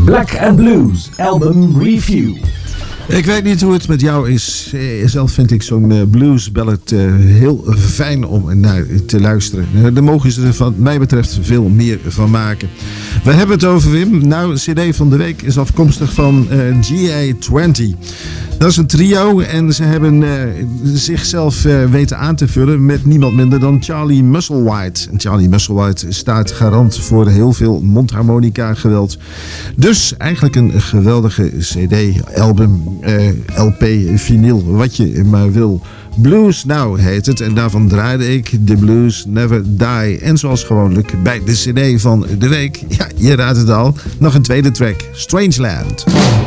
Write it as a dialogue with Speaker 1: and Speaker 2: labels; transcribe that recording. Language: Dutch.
Speaker 1: Black and Blues Album Review.
Speaker 2: Ik weet niet hoe het met jou is. Zelf vind ik zo'n bluesballad heel fijn om naar te luisteren. Daar mogen ze er wat mij betreft veel meer van maken. We hebben het over, Wim. Nou, CD van de week is afkomstig van GA20. Dat is een trio en ze hebben zichzelf weten aan te vullen met niemand minder dan Charlie Musselwhite. En Charlie Musselwhite staat garant voor heel veel mondharmonica geweld. Dus eigenlijk een geweldige CD, album, LP, vinyl, wat je maar wil. Blues Now heet het en daarvan draaide ik The Blues Never Die. En zoals gewoonlijk bij de CD van de week, ja, je raadt het al, nog een tweede track, Strangeland.